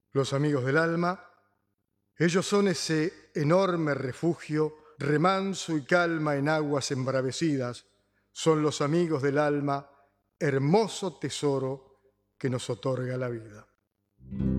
Los amigos del alma, ellos son ese enorme refugio, remanso y calma en aguas embravecidas. Son los amigos del alma, hermoso tesoro que nos otorga la vida.